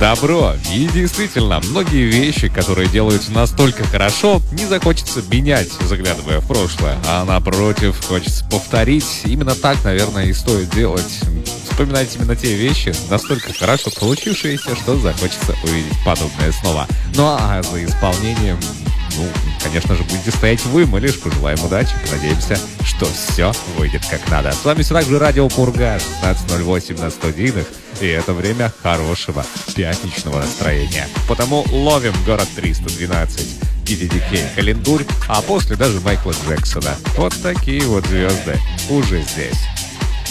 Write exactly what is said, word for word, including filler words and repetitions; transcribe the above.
добро. И действительно, многие вещи, которые делаются настолько хорошо, не захочется менять, заглядывая в прошлое. А напротив, хочется повторить. Именно так, наверное, и стоит делать. Вспоминать именно те вещи, настолько хорошо получившиеся, что захочется увидеть подобное снова. Ну а за исполнением, ну, конечно же, будете стоять вы. Мы лишь пожелаем удачи. Надеемся, что все выйдет как надо. С вами все так же Радио Пурга, шестнадцать ноль восемь на студийных. И это время хорошего пятничного настроения. Потому ловим город триста двенадцать, ди ди ди кей, Календурь, а после даже Майкла Джексона. Вот такие вот звезды уже здесь.